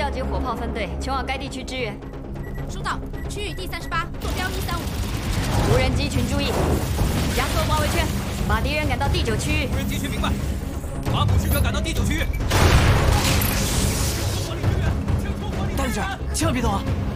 调集火炮分队前往该地区支援。 收到，区域第38，坐标135。 无人机群注意，压缩包围圈，把敌人赶到第9区域。 无人机群明白，把捕使者赶到第9区域。 大队长，千万别动啊！